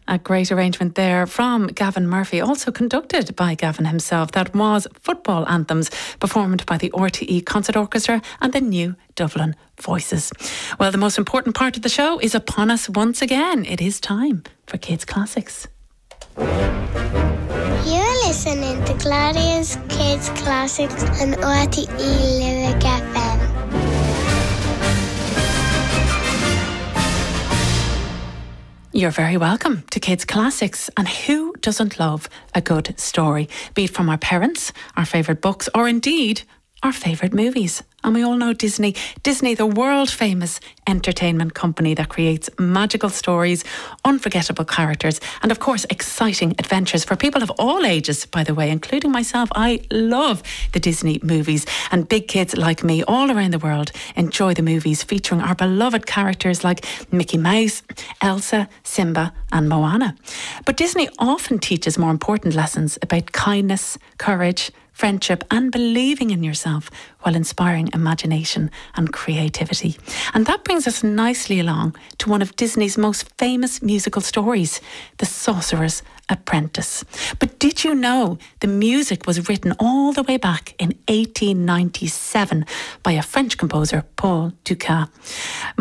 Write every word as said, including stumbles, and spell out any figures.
A great arrangement there from Gavin Murphy, also conducted by Gavin himself. That was Football Anthems, performed by the R T E Concert Orchestra and the New Dublin Voices. Well, the most important part of the show is upon us once again. It is time for Kids Classics. You're listening to Claudia's Kids Classics on R T E Lyric F M. You're very welcome to Kids Classics, and who doesn't love a good story, be it from our parents, our favourite books, or indeed our favourite movies. And we all know Disney. Disney, the world famous entertainment company that creates magical stories, unforgettable characters, and of course exciting adventures for people of all ages, by the way, including myself. I love the Disney movies, and big kids like me all around the world enjoy the movies featuring our beloved characters like Mickey Mouse, Elsa, Simba and Moana. But Disney often teaches more important lessons about kindness, courage, friendship and believing in yourself, while inspiring imagination and creativity. And that brings us nicely along to one of Disney's most famous musical stories, The Sorcerer's Apprentice. But did you know the music was written all the way back in eighteen ninety-seven by a French composer, Paul Dukas?